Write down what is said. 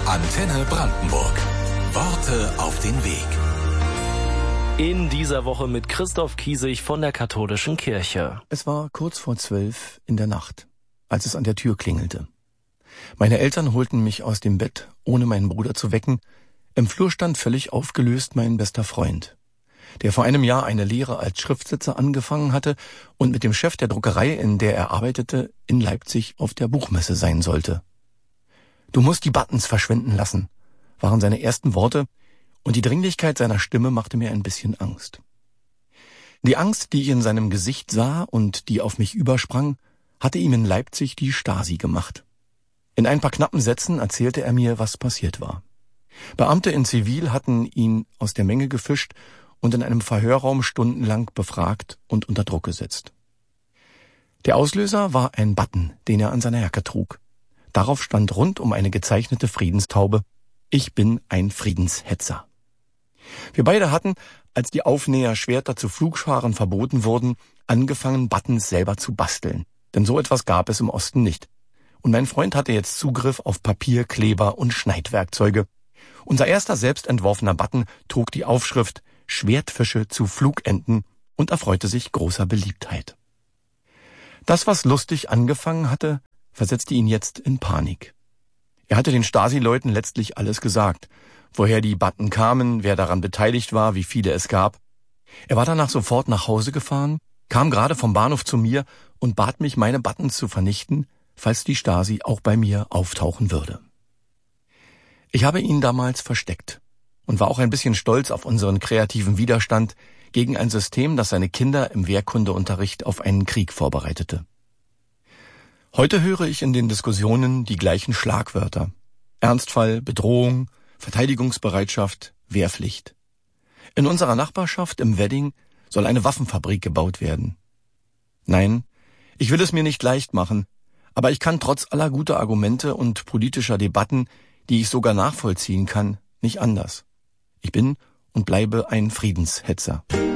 Antenne Brandenburg. Worte auf den Weg. In dieser Woche mit Christoph Kiesig von der Katholischen Kirche. Es war kurz vor 12 in der Nacht, als es an der Tür klingelte. Meine Eltern holten mich aus dem Bett, ohne meinen Bruder zu wecken. Im Flur stand völlig aufgelöst mein bester Freund, der vor einem Jahr eine Lehre als Schriftsetzer angefangen hatte und mit dem Chef der Druckerei, in der er arbeitete, in Leipzig auf der Buchmesse sein sollte. »Du musst die Buttons verschwinden lassen«, waren seine ersten Worte, und die Dringlichkeit seiner Stimme machte mir ein bisschen Angst. Die Angst, die ich in seinem Gesicht sah und die auf mich übersprang, hatte ihm in Leipzig die Stasi gemacht. In ein paar knappen Sätzen erzählte er mir, was passiert war. Beamte in Zivil hatten ihn aus der Menge gefischt und in einem Verhörraum stundenlang befragt und unter Druck gesetzt. Der Auslöser war ein Button, den er an seiner Jacke trug. Darauf stand rund um eine gezeichnete Friedenstaube: »Ich bin ein Friedenshetzer.« Wir beide hatten, als die Aufnäherschwerter zu Flugscharen verboten wurden, angefangen, Buttons selber zu basteln. Denn so etwas gab es im Osten nicht. Und mein Freund hatte jetzt Zugriff auf Papier, Kleber und Schneidwerkzeuge. Unser erster selbst entworfener Button trug die Aufschrift »Schwertfische zu Flugenten« und erfreute sich großer Beliebtheit. Das, was lustig angefangen hatte, versetzte ihn jetzt in Panik. Er hatte den Stasi-Leuten letztlich alles gesagt, woher die Button kamen, wer daran beteiligt war, wie viele es gab. Er war danach sofort nach Hause gefahren, kam gerade vom Bahnhof zu mir und bat mich, meine Buttons zu vernichten, falls die Stasi auch bei mir auftauchen würde. Ich habe ihn damals versteckt und war auch ein bisschen stolz auf unseren kreativen Widerstand gegen ein System, das seine Kinder im Wehrkundeunterricht auf einen Krieg vorbereitete. Heute höre ich in den Diskussionen die gleichen Schlagwörter: Ernstfall, Bedrohung, Verteidigungsbereitschaft, Wehrpflicht. In unserer Nachbarschaft im Wedding soll eine Waffenfabrik gebaut werden. Nein, ich will es mir nicht leicht machen, aber ich kann trotz aller guter Argumente und politischer Debatten, die ich sogar nachvollziehen kann, nicht anders. Ich bin und bleibe ein Friedenshetzer.